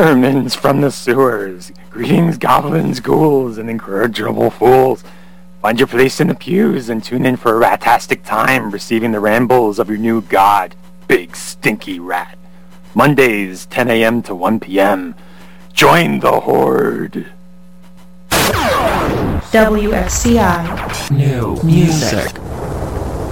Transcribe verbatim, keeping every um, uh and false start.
Vermins from the sewers. Greetings, goblins, ghouls, and incorrigible fools. Find your place in the pews and tune in for a ratastic time receiving the rambles of your new god, Big Stinky Rat. Mondays, ten a.m. to one p.m. Join the Horde. W F C I New music.